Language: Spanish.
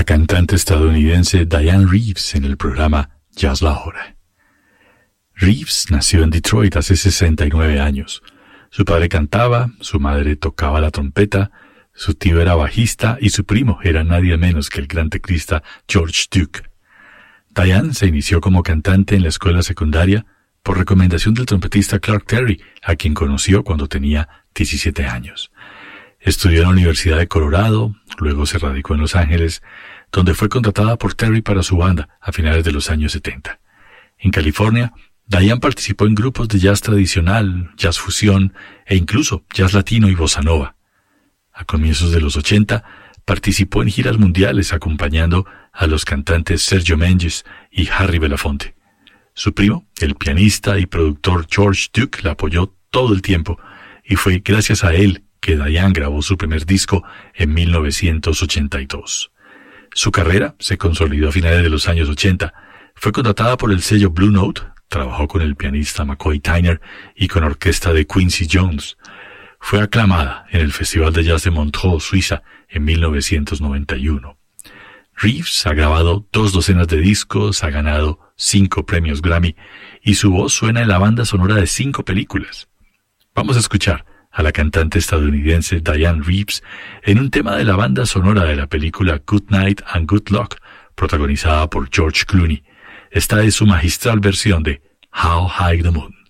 la cantante estadounidense Dianne Reeves en el programa Jazz La Hora. Reeves nació en Detroit hace 69 años. Su padre cantaba, su madre tocaba la trompeta, su tío era bajista y su primo era nadie menos que el gran teclista George Duke. Dianne se inició como cantante en la escuela secundaria por recomendación del trompetista Clark Terry, a quien conoció cuando tenía 17 años. Estudió en la Universidad de Colorado, luego se radicó en Los Ángeles, donde fue contratada por Terry para su banda a finales de los años 70. En California, Dianne participó en grupos de jazz tradicional, jazz fusión e incluso jazz latino y bossa nova. A comienzos de los 80, participó en giras mundiales acompañando a los cantantes Sergio Menges y Harry Belafonte. Su primo, el pianista y productor George Duke, la apoyó todo el tiempo y fue gracias a él que Dianne grabó su primer disco en 1982. Su carrera se consolidó a finales de los años 80. Fue contratada por el sello Blue Note, trabajó con el pianista McCoy Tyner y con la orquesta de Quincy Jones. Fue aclamada en el Festival de Jazz de Montreux, Suiza, en 1991. Reeves ha grabado 2 docenas de discos, ha ganado 5 premios Grammy y su voz suena en la banda sonora de 5 películas. Vamos a escuchar a la cantante estadounidense Dianne Reeves en un tema de la banda sonora de la película Good Night and Good Luck, protagonizada por George Clooney. Esta es su magistral versión de How High the Moon.